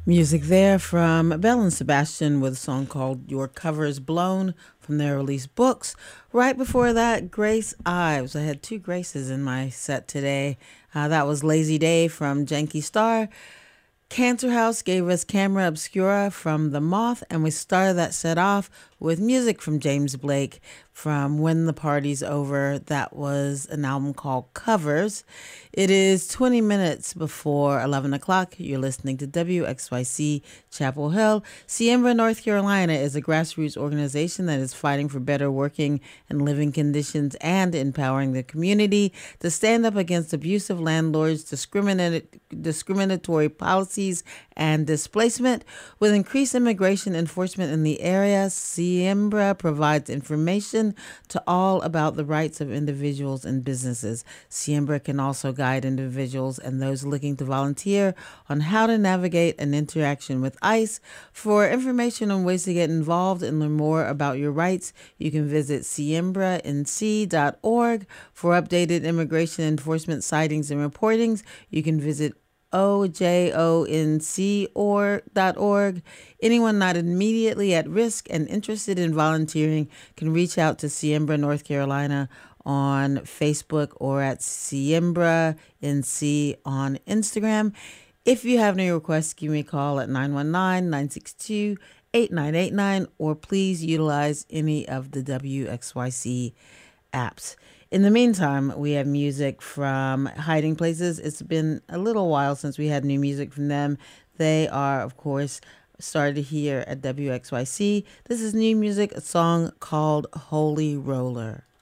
Music there from Belle and Sebastian with a song called Your Cover is Blown from their released books. Right before that, Grace Ives. I had two Graces in my set today. That was Lazy Day from Janky Star. Cancer House gave us Camera Obscura from The Moth, and we started that set off with music from James Blake from When the Party's Over. That was an album called Covers. It is 20 minutes before 11 o'clock. You're listening to WXYC Chapel Hill. Siembra, North Carolina is a grassroots organization that is fighting for better working and living conditions and empowering the community to stand up against abusive landlords, discriminatory policies, and displacement. With increased immigration enforcement in the area, Siembra provides information to all about the rights of individuals and businesses. Siembra can also guide individuals and those looking to volunteer on how to navigate an interaction with ICE. For information on ways to get involved and learn more about your rights, you can visit siembranc.org. For updated immigration enforcement sightings and reportings, you can visit ojonc.org. Anyone not immediately at risk and interested in volunteering can reach out to Siembra, North Carolina on Facebook or at Siembra NC on Instagram. If you have any requests, give me a call at 919-962-8989 or please utilize any of the WXYC apps. In the meantime, we have music from Hiding Places. It's been a little while since we had new music from them. They are, of course, started here at WXYC. This is new music, a song called Holy Roller.